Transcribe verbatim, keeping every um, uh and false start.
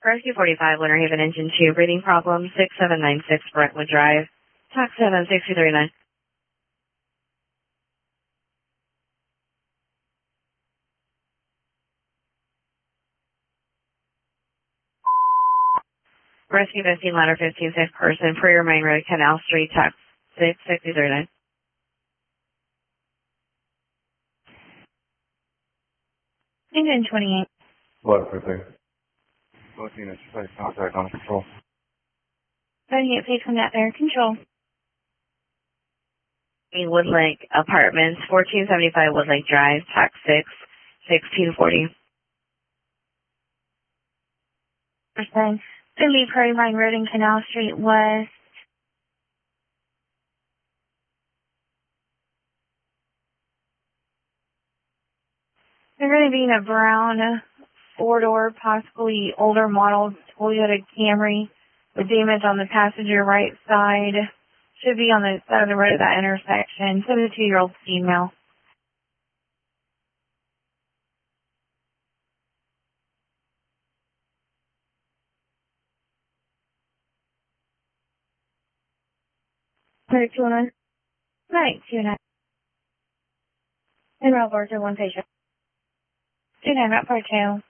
Rescue forty-five, Winter Haven Engine two, breathing problem, six seven nine six Brentwood Drive, Tax seven six two three nine. Rescue fifteen, Ladder fifteen, safe person, Prairie Main Road, Canal Street, Tax six six two three nine. Engine twenty-eight. Ladder fifteen. fourteen, it's safe contact on control. twenty-eight, please come out there, control. Woodlake Apartments, fourteen seventy-five Woodlake Drive, Tax six sixteen forty. Person, Philly Prairie Main Road and Canal Street West. They're going to be in a brown four-door, possibly older model Toyota Camry with damage on the passenger right side. Should be on the side of the road at that intersection. seventy-two-year-old female. thirty-two oh nine. Right, two nine. And Roberto, one patient. two nine, right part two.